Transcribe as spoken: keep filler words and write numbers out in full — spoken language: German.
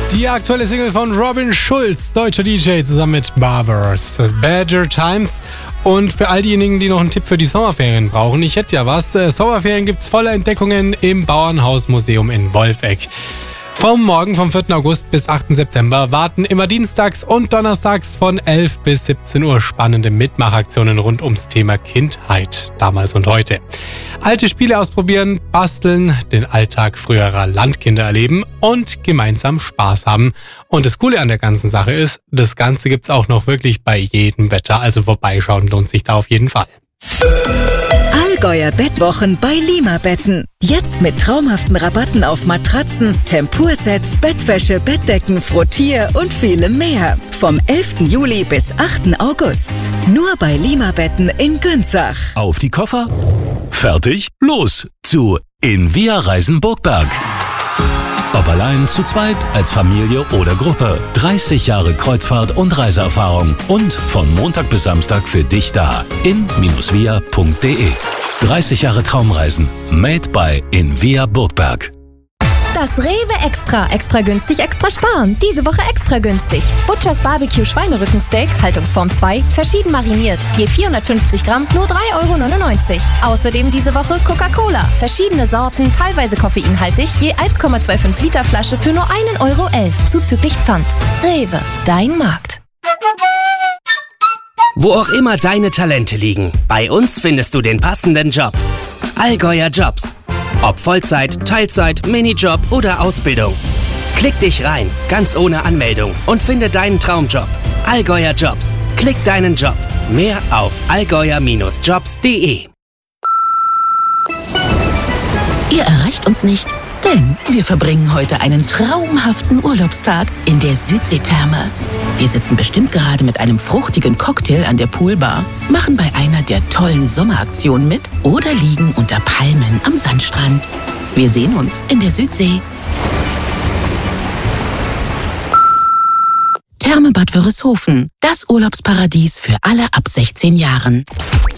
Die aktuelle Single von Robin Schulz, deutscher D J, zusammen mit Barbers, Badger Times. Und für all diejenigen, die noch einen Tipp für die Sommerferien brauchen, ich hätte ja was. Sommerferien gibt's volle Entdeckungen im Bauernhausmuseum in Wolfegg. Vom Morgen vom vierten August bis achten September warten immer dienstags und donnerstags von elf bis siebzehn Uhr spannende Mitmachaktionen rund ums Thema Kindheit, damals und heute. Alte Spiele ausprobieren, basteln, den Alltag früherer Landkinder erleben und gemeinsam Spaß haben. Und das Coole an der ganzen Sache ist, das Ganze gibt's auch noch wirklich bei jedem Wetter, also vorbeischauen lohnt sich da auf jeden Fall. Allgäuer Bettwochen bei Lima Betten. Jetzt mit traumhaften Rabatten auf Matratzen, Tempursets, Bettwäsche, Bettdecken, Frottier und vielem mehr. Vom elften Juli bis achten August. Nur bei Lima Betten in Günzach. Auf die Koffer, fertig, los zu Invia Reisen Burgberg. Ob allein, zu zweit, als Familie oder Gruppe. dreißig Jahre Kreuzfahrt und Reiseerfahrung. Und von Montag bis Samstag für dich da. in via punkt de. dreißig Jahre Traumreisen. Made by Invia Burgberg. Das Rewe Extra. Extra günstig, extra sparen. Diese Woche extra günstig. Butchers Barbecue Schweinerückensteak, Haltungsform zwei, verschieden mariniert. Je vierhundertfünfzig Gramm, nur drei Euro neunundneunzig. Außerdem diese Woche Coca-Cola. Verschiedene Sorten, teilweise koffeinhaltig, je eins Komma fünfundzwanzig Liter Flasche für nur ein Euro elf, zuzüglich Pfand. Rewe, dein Markt. Wo auch immer deine Talente liegen, bei uns findest du den passenden Job. Allgäuer Jobs. Ob Vollzeit, Teilzeit, Minijob oder Ausbildung. Klick dich rein, ganz ohne Anmeldung und finde deinen Traumjob. Allgäuer Jobs. Klick deinen Job. Mehr auf allgäuer Bindestrich jobs punkt de. Ihr erreicht uns nicht, denn wir verbringen heute einen traumhaften Urlaubstag in der Südseetherme. Wir sitzen bestimmt gerade mit einem fruchtigen Cocktail an der Poolbar, machen bei einer der tollen Sommeraktionen mit oder liegen unter Palmen am Sandstrand. Wir sehen uns in der Südsee. Therme Bad Wörishofen, das Urlaubsparadies für alle ab sechzehn Jahren.